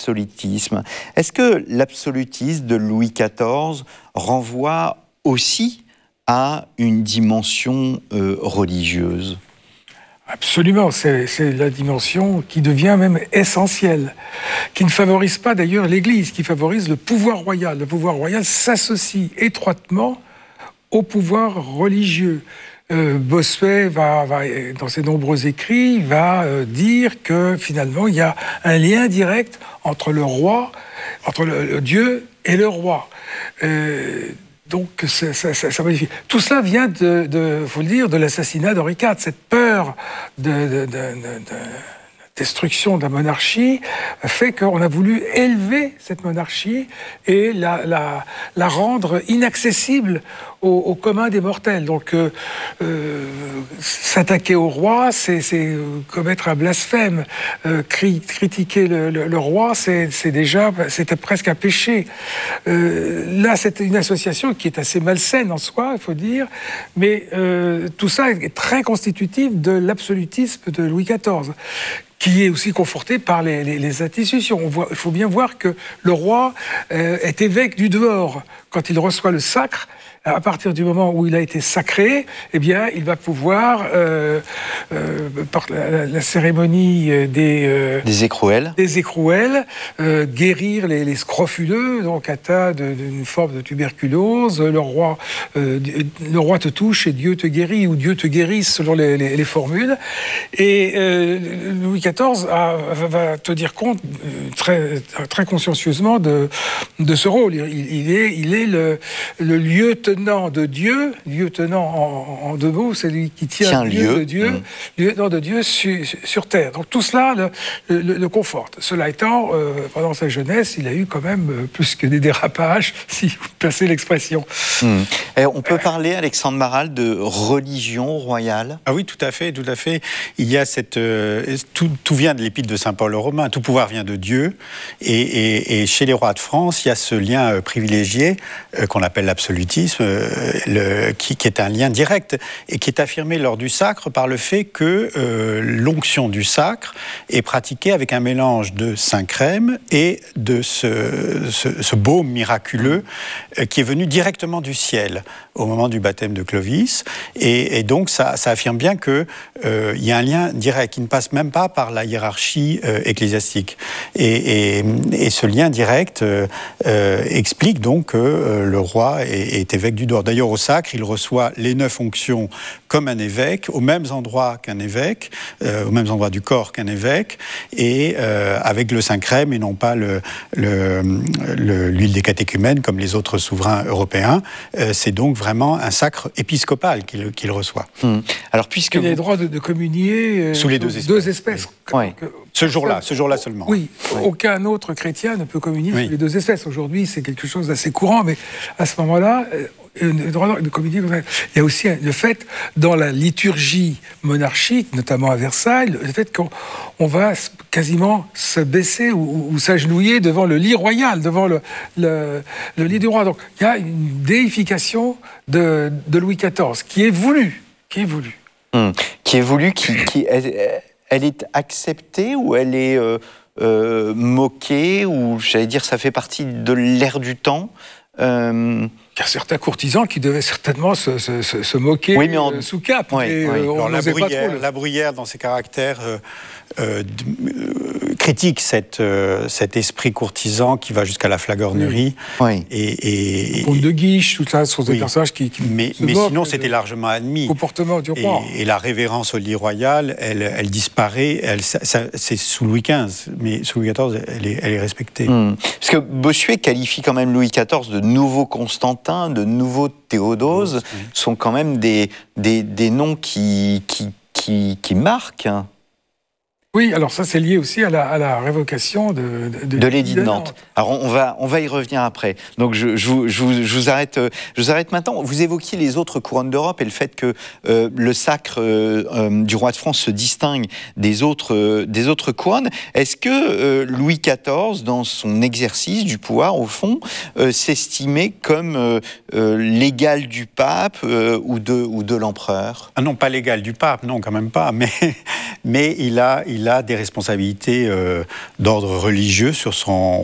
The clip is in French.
l'absolutisme. Est-ce que l'absolutisme de Louis XIV renvoie aussi à une dimension religieuse ? Absolument, c'est la dimension qui devient même essentielle, qui ne favorise pas d'ailleurs l'Église, qui favorise le pouvoir royal. Le pouvoir royal s'associe étroitement au pouvoir religieux. Bossuet dans ses nombreux écrits, va dire que finalement il y a un lien direct entre le roi, entre le Dieu et le roi. Donc, ça modifie. Tout cela vient faut le dire, de l'assassinat d'Henri IV. Cette peur de destruction de la monarchie fait qu'on a voulu élever cette monarchie et la rendre inaccessible au commun des mortels. Donc, s'attaquer au roi, c'est commettre un blasphème. Critiquer le roi, c'était presque un péché. Là, c'est une association qui est assez malsaine en soi, il faut dire, mais tout ça est très constitutif de l'absolutisme de Louis XIV, qui est aussi conforté par les institutions. Il faut bien voir que le roi est évêque du dehors. Quand il reçoit le sacre, à partir du moment où il a été sacré, eh bien, il va pouvoir, par la cérémonie des écrouelles, guérir les scrofuleux, donc atteints d'une forme de tuberculose. Le roi te touche et Dieu te guérit, ou Dieu te guérit selon les formules. Et Louis XIV va tenir compte très, très consciencieusement de ce rôle. Il est le lieutenant de Dieu, lieutenant en deux mots, c'est lui qui tient le lieu de Dieu, lieutenant de Dieu sur terre. Donc tout cela le conforte. Cela étant, pendant sa jeunesse, il a eu quand même plus que des dérapages, si vous passez l'expression. On peut parler, Alexandre Maral, de religion royale ? Ah oui, tout à fait, tout à fait. Il y a tout vient de l'épître de saint Paul aux Romains. Tout pouvoir vient de Dieu, et chez les rois de France, il y a ce lien privilégié qu'on appelle l'absolutisme, qui est un lien direct et qui est affirmé lors du sacre par le fait que l'onction du sacre est pratiquée avec un mélange de Saint-Crème et de ce baume miraculeux qui est venu directement du ciel au moment du baptême de Clovis. Et donc ça affirme bien qu'il y a un lien direct qui ne passe même pas par la hiérarchie ecclésiastique. Et ce lien direct explique donc que le roi est évêque du dehors. D'ailleurs, au sacre, il reçoit les 9 onctions comme un évêque, aux mêmes endroits qu'un évêque, aux mêmes endroits du corps qu'un évêque, et avec le Saint-Crème et non pas l'huile des catéchumènes comme les autres souverains européens. C'est donc vraiment un sacre épiscopal qu'il reçoit. Alors, puisqu'il a le droit de communier sous les deux espèces. Oui. Ce jour-là seulement. Oui, aucun autre chrétien ne peut communier sous les 2 espèces. Aujourd'hui, c'est quelque chose d'assez courant, mais à ce moment-là, le droit de communier. Il y a aussi le fait, dans la liturgie monarchique, notamment à Versailles, le fait qu'on va quasiment se baisser ou s'agenouiller devant le lit royal, devant le lit du roi. Donc, il y a une déification de Louis XIV qui est voulue. Elle est acceptée ou elle est moquée, ou j'allais dire ça fait partie de l'air du temps. Il y a certains courtisans qui devaient certainement se moquer sous cape. La Bruyère, dans ses caractères, critique cet esprit courtisan qui va jusqu'à la flagornerie. Et Comte de Guiche, tout ça, sont des personnages qui mais sinon, c'était largement admis. Comportement du roi. Et la révérence au lit royal, elle disparaît. C'est sous Louis XV, mais sous Louis XIV, elle est respectée. Parce que Bossuet qualifie quand même Louis XIV de nouveau Constantin, de nouveau Théodose, sont quand même des noms qui marquent. Oui, alors ça c'est lié aussi à la révocation de l'édit de Nantes. Alors on va y revenir après. Donc je vous arrête maintenant. Vous évoquiez les autres couronnes d'Europe et le fait que le sacre du roi de France se distingue des autres couronnes. Est-ce que Louis XIV, dans son exercice du pouvoir, au fond, s'estimait comme l'égal du pape ou de l'empereur ? Ah non, pas l'égal du pape, non, quand même pas. Mais il a il a des responsabilités d'ordre religieux sur son